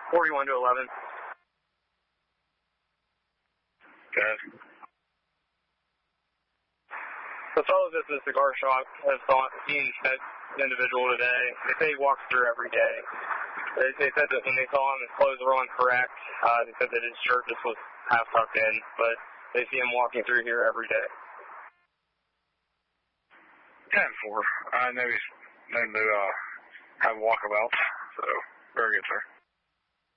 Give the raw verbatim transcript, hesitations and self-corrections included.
forty-one to eleven. Good. The fellows at the cigar shop have thought, seen that individual today. They say he walks through every day. They, they said that when they saw him, his clothes were on correct. Uh, they said that his shirt just was half tucked in, but they see him walking through here every day. ten four. I know he's known to uh, have walkabouts, so very good, sir.